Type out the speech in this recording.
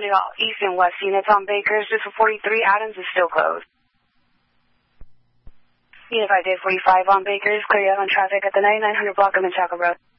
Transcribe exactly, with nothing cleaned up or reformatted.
running all east and west units on Bakers. Just for forty-three, Adams is still closed. Unit five day forty-five on Bakers, clear out on traffic at the ninety-nine hundred block of Menchaca Road.